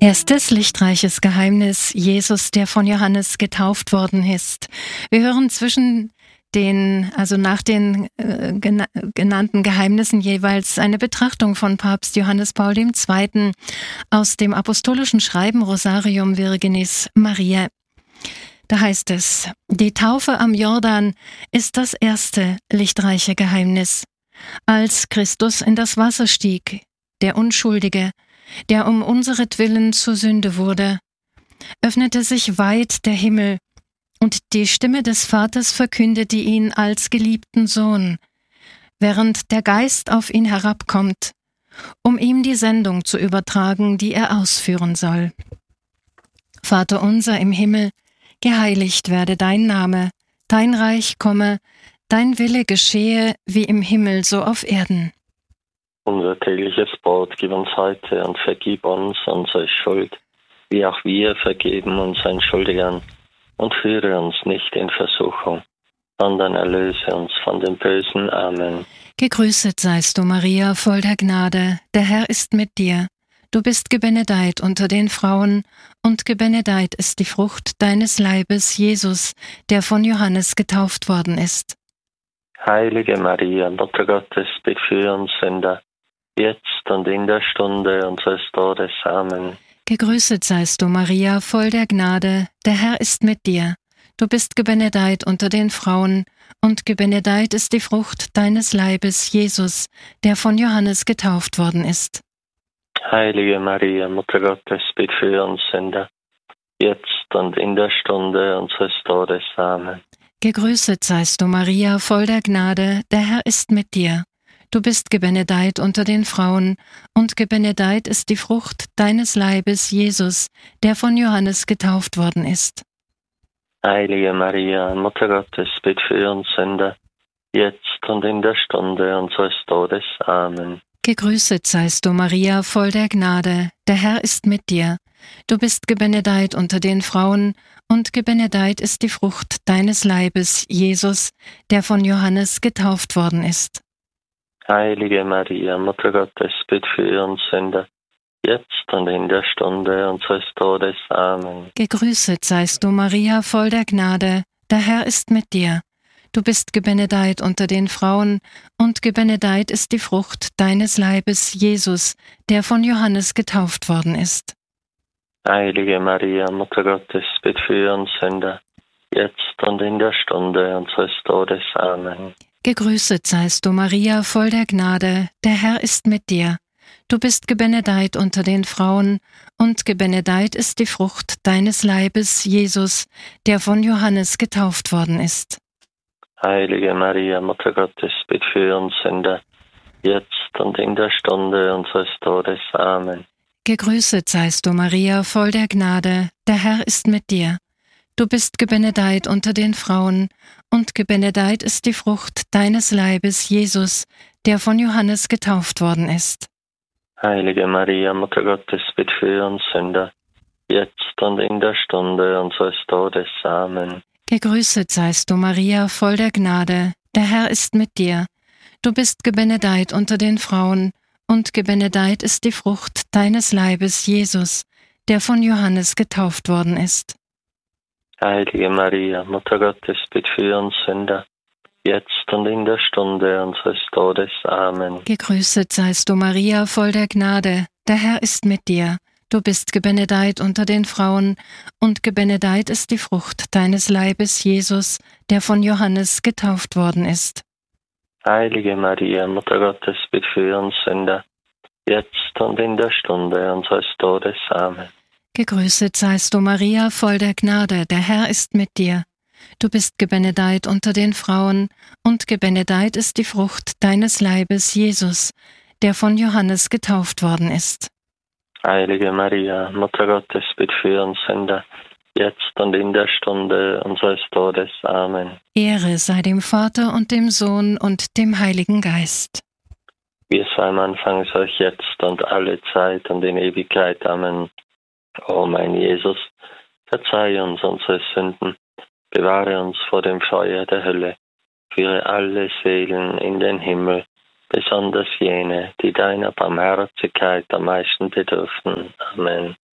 Erstes lichtreiches Geheimnis: Jesus, der von Johannes getauft worden ist. Wir hören nach den genannten Geheimnissen jeweils eine Betrachtung von Papst Johannes Paul II. Aus dem apostolischen Schreiben Rosarium Virginis Mariae. Da heißt es: Die Taufe am Jordan ist das erste lichtreiche Geheimnis. Als Christus in das Wasser stieg, der Unschuldige, der um unseretwillen zur Sünde wurde, öffnete sich weit der Himmel, und die Stimme des Vaters verkündete ihn als geliebten Sohn, während der Geist auf ihn herabkommt, um ihm die Sendung zu übertragen, die er ausführen soll. Vater unser im Himmel, geheiligt werde dein Name, dein Reich komme, dein Wille geschehe, wie im Himmel so auf Erden. Unser tägliches Brot gib uns heute und vergib uns unsere Schuld, wie auch wir vergeben unseren Schuldigern. Und führe uns nicht in Versuchung, sondern erlöse uns von dem Bösen. Amen. Gegrüßet seist du, Maria, voll der Gnade, der Herr ist mit dir. Du bist gebenedeit unter den Frauen, und gebenedeit ist die Frucht deines Leibes, Jesus, der von Johannes getauft worden ist. Heilige Maria, Mutter Gottes, bitt für uns Sünder, jetzt und in der Stunde unseres Todes. Amen. Gegrüßet seist du, Maria, voll der Gnade, der Herr ist mit dir. Du bist gebenedeit unter den Frauen, und gebenedeit ist die Frucht deines Leibes, Jesus, der von Johannes getauft worden ist. Heilige Maria, Mutter Gottes, bitt für uns Sünder, jetzt und in der Stunde unseres Todes. Amen. Gegrüßet seist du, Maria, voll der Gnade, der Herr ist mit dir. Du bist gebenedeit unter den Frauen, und gebenedeit ist die Frucht deines Leibes, Jesus, der von Johannes getauft worden ist. Heilige Maria, Mutter Gottes, bitt für uns Sünder, jetzt und in der Stunde unseres Todes. Amen. Gegrüßet seist du, Maria, voll der Gnade, der Herr ist mit dir. Du bist gebenedeit unter den Frauen, und gebenedeit ist die Frucht deines Leibes, Jesus, der von Johannes getauft worden ist. Heilige Maria, Mutter Gottes, bitt für uns Sünder, jetzt und in der Stunde unseres Todes. Amen. Gegrüßet seist du, Maria, voll der Gnade, der Herr ist mit dir. Du bist gebenedeit unter den Frauen, und gebenedeit ist die Frucht deines Leibes, Jesus, der von Johannes getauft worden ist. Heilige Maria, Mutter Gottes, bitt für uns Sünder, jetzt und in der Stunde unseres Todes. Amen. Gegrüßet seist du, Maria, voll der Gnade, der Herr ist mit dir. Du bist gebenedeit unter den Frauen, und gebenedeit ist die Frucht deines Leibes, Jesus, der von Johannes getauft worden ist. Heilige Maria, Mutter Gottes, bitt für uns Sünder, jetzt und in der Stunde unseres Todes. Amen. Gegrüßet seist du, Maria, voll der Gnade, der Herr ist mit dir. Du bist gebenedeit unter den Frauen, und gebenedeit ist die Frucht deines Leibes, Jesus, der von Johannes getauft worden ist. Heilige Maria, Mutter Gottes, bitt für uns Sünder, jetzt und in der Stunde unseres Todes. Amen. Gegrüßet seist du, Maria, voll der Gnade, der Herr ist mit dir. Du bist gebenedeit unter den Frauen, und gebenedeit ist die Frucht deines Leibes, Jesus, der von Johannes getauft worden ist. Heilige Maria, Mutter Gottes, bitt für uns Sünder, jetzt und in der Stunde unseres Todes. Amen. Gegrüßet seist du, Maria, voll der Gnade, der Herr ist mit dir. Du bist gebenedeit unter den Frauen, und gebenedeit ist die Frucht deines Leibes, Jesus, der von Johannes getauft worden ist. Heilige Maria, Mutter Gottes, bitt für uns Sünder, jetzt und in der Stunde unseres Todes. Amen. Gegrüßet seist du, Maria, voll der Gnade, der Herr ist mit dir. Du bist gebenedeit unter den Frauen, und gebenedeit ist die Frucht deines Leibes, Jesus, der von Johannes getauft worden ist. Heilige Maria, Mutter Gottes, bitt für uns Sünder, jetzt und in der Stunde unseres Todes. Amen. Ehre sei dem Vater und dem Sohn und dem Heiligen Geist. Wie es war am Anfang, so auch jetzt und alle Zeit und in Ewigkeit. Amen. O mein Jesus, verzeih uns unsere Sünden, bewahre uns vor dem Feuer der Hölle, führe alle Seelen in den Himmel, besonders jene, die deiner Barmherzigkeit am meisten bedürfen. Amen.